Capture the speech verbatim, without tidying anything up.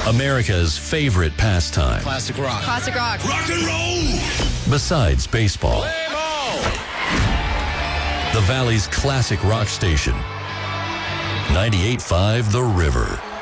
America's favorite pastime. Classic rock. Classic rock. Rock and roll. Besides baseball. Play ball. The Valley's classic rock station. ninety-eight point five The River.